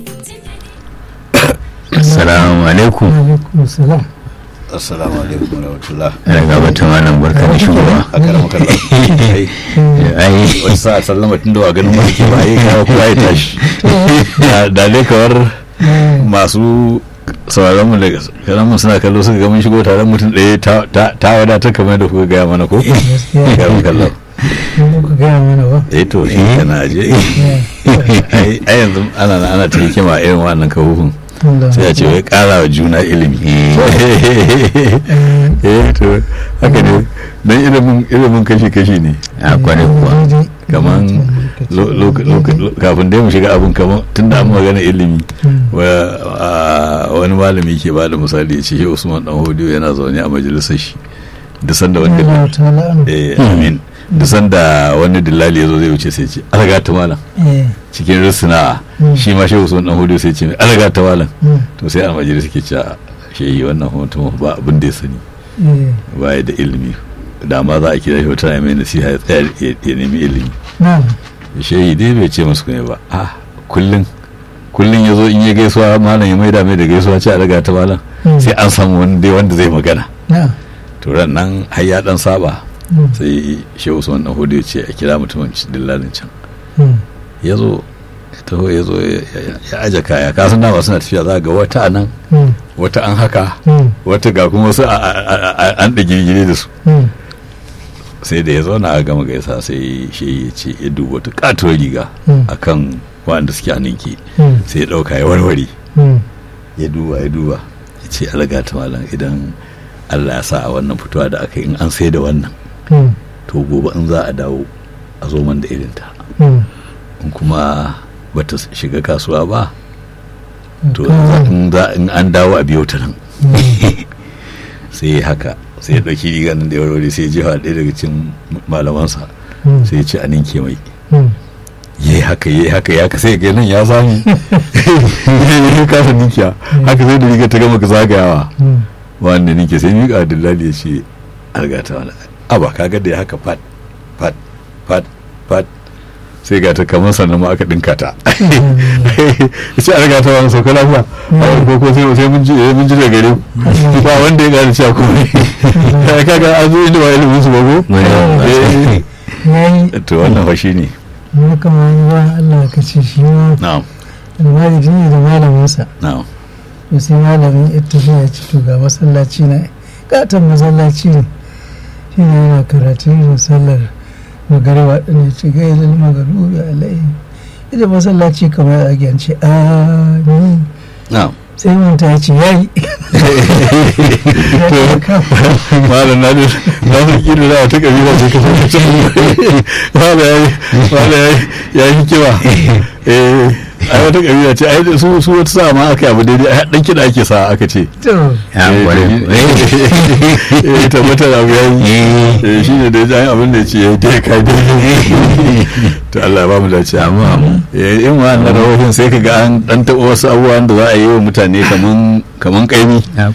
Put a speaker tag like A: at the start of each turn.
A: Assalamu alaikum.
B: Assalamu alaikum warahmatullah.
A: Ana gabata malam barka da shugaba.
B: A karamu kallon.
A: Ai
B: Wani sa sallama tun da wa ganin wani ke ba yi kawo kowa ya tashi. Da dai kawar masu sauraron mu da karamin suna kallo suka ga mun shigo taron mutum ɗaya ta wadata kamar da kuka gaya mana ko? Karamu kallon.
C: Kuka gaya mana ba?
B: To shi kana aje. Ai yanzu ana ta hikima irin wannan kafofin. Sai a ce wai kara wa juna ilimi. To haka ne don ilimin kashi-kashi ne
A: a kwarai kuwa.
B: kaman kafin dai mu shiga abin kaman tun da an magana ilimi wani malami ke ba da misali ya ce shi Usman Dan Hodiyo yana zaune a majalisar shi da sanda wani amin da sanda wani dillali ya zo zai wuce sai ce alaga ta malam cikin risina shi ma shehu Usman Dan Hodiyo sai ce alaga ta malam to sai a majalisa ke ce shehi wannan mutum ba abin da ya sani ba ya da ilimi da ma za a kira shi wata mai nasiha ya tsaya ya nemi ilimi shehi dai bai ce masu kuma ba kullum ya zo in ya gaisuwa malam ya maida mai da gaisuwa ce a daga ta malam sai an samu wani dai wanda zai magana to ran nan har ya dan saba sai shehu Usman Dan Hodiyo ce a kira mutumin dillalin can ya zo ya aje kaya kasan dama suna tafiya za ga wata nan wata an haka wata ga kuma wasu an da girgire da su sai da ya zauna a gama gaisa sai shi ya ce ya duba wata katuwar riga a kan waɗanda suke hannunki sai ya ɗauka ya warware ya duba ya ce alaga ta malam idan Allah ya sa a wannan fitowa da aka yi in an sai da wannan to gobe in za a dawo a zo man da irinta in kuma bata shiga kasuwa ba to in an dawo a biyo ta nan sai haka sai ya ɗauki rigar nan da ya warware sai ya jefa ɗaya daga cikin malamansa sai ya ce a ninke mai ya yi haka ya sai ga nan ya samu ya kasa ninkiya haka sai da rigar ta gama zagayawa wanda ninke sai miƙa dillali ya ce algata wani aba kaga da ya haka fat sai ga ta kamar sannan ma aka dinka ta sai an gata wani sauka lafiya ko sai mun ji da gare ba wanda ya gane cewa kuma kaga an zo inda wa ilimin su bago to wannan fa shine
C: ne kamar ba Allah ka ce shi ma
B: na'am
C: almajiri ne da malaminsa
B: na'am
C: to sai malamin ya tafiya ci to ga masallaci na katon masallaci ne shi ne yana karatun sallar magariba ɗin ya ce ga ilil magarubi alaihi ita masallaci kamar a gyance amin sai manta ya ce yayi
B: malam na ne na fi kiri da wata kabila ce kasar kacin malam ya yi hikima ai wata kabila ce ai su wata sa ma aka yi abu daidai ai dan kiɗa ake sa aka ce tabbatar abu ya yi shi ne da ya abin da ya ce ya yi dai kai daidai to Allah ba mu dace amma in wa'annan rahoton sai ka ga an dan taɓa wasu abubuwan da za a yi wa mutane kaman kaimi